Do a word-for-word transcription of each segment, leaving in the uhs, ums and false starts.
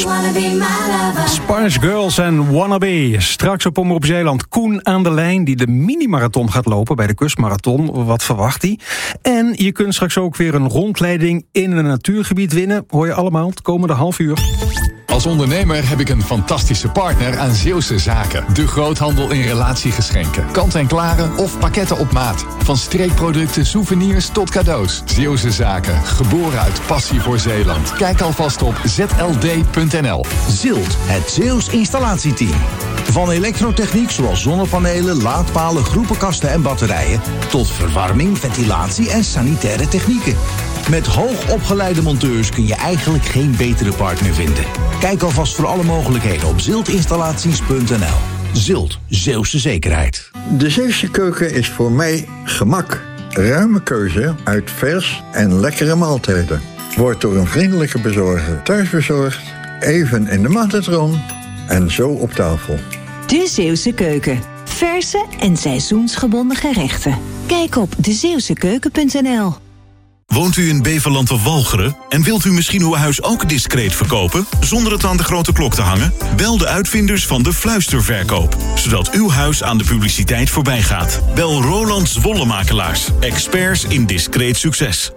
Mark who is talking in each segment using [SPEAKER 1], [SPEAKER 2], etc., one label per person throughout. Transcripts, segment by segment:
[SPEAKER 1] Spice Girls en Wannabe. Straks op Omroep Zeeland Koen aan de lijn, die de mini-marathon gaat lopen bij de kustmarathon. Wat verwacht hij? En je kunt straks ook weer een rondleiding in een natuurgebied winnen. Hoor je allemaal het komende half uur.
[SPEAKER 2] Als ondernemer heb ik een fantastische partner aan Zeeuwse Zaken. De groothandel in relatiegeschenken. Kant-en-klare of pakketten op maat. Van streekproducten, souvenirs tot cadeaus. Zeeuwse Zaken. Geboren uit passie voor Zeeland. Kijk alvast op z l d punt n l.
[SPEAKER 3] Zilt, het Zeeuws installatieteam. Van elektrotechniek zoals zonnepanelen, laadpalen, groepenkasten en batterijen... tot verwarming, ventilatie en sanitaire technieken. Met hoogopgeleide monteurs kun je eigenlijk geen betere partner vinden. Kijk alvast voor alle mogelijkheden op ziltinstallaties punt n l. Zilt, Zeeuwse zekerheid.
[SPEAKER 4] De Zeeuwse keuken is voor mij gemak. Ruime keuze uit vers en lekkere maaltijden. Wordt door een vriendelijke bezorger thuisbezorgd, even in de magnetron en zo op tafel.
[SPEAKER 5] De Zeeuwse keuken. Verse en seizoensgebonden gerechten. Kijk op de zeeuwse keuken punt n l.
[SPEAKER 6] Woont u in Beverland of Walcheren en wilt u misschien uw huis ook discreet verkopen, zonder het aan de grote klok te hangen? Bel de uitvinders van de fluisterverkoop, zodat uw huis aan de publiciteit voorbij gaat. Bel Roland Zwollemakelaars, experts in discreet succes.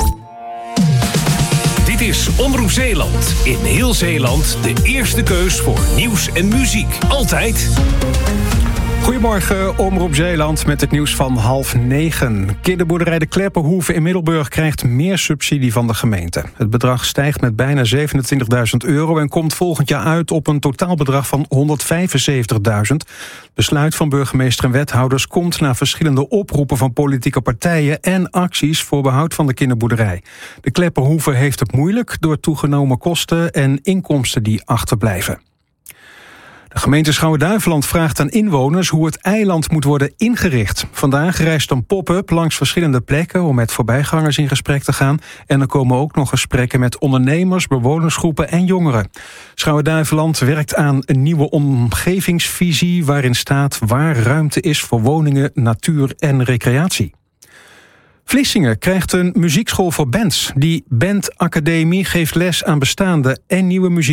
[SPEAKER 7] Dit is Omroep Zeeland. In heel Zeeland de eerste keus voor nieuws en muziek. Altijd.
[SPEAKER 1] Goedemorgen, Omroep Zeeland met het nieuws van half negen. Kinderboerderij De Kleppenhoeve in Middelburg krijgt meer subsidie van de gemeente. Het bedrag stijgt met bijna zevenentwintigduizend euro... en komt volgend jaar uit op een totaalbedrag van honderdvijfenzeventigduizend. Besluit van burgemeester en wethouders komt na verschillende oproepen van politieke partijen... en acties voor behoud van de kinderboerderij. De Kleppenhoeve heeft het moeilijk door toegenomen kosten en inkomsten die achterblijven. De gemeente Schouwen-Duiveland vraagt aan inwoners hoe het eiland moet worden ingericht. Vandaag reist een pop-up langs verschillende plekken om met voorbijgangers in gesprek te gaan. En er komen ook nog gesprekken met ondernemers, bewonersgroepen en jongeren. Schouwen-Duiveland werkt aan een nieuwe omgevingsvisie waarin staat waar ruimte is voor woningen, natuur en recreatie. Vlissingen krijgt een muziekschool voor bands. Die bandacademie geeft les aan bestaande en nieuwe muziek.